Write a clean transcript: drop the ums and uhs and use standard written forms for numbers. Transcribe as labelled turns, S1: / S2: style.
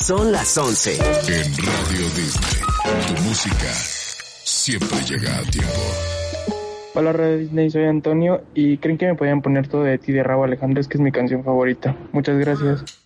S1: Son las 11.
S2: En Radio Disney, tu música siempre llega a tiempo.
S3: Hola Radio Disney, soy Antonio y ¿creen que me podían poner Todo de ti de Rauw Alejandro? Es que es mi canción favorita. Muchas gracias.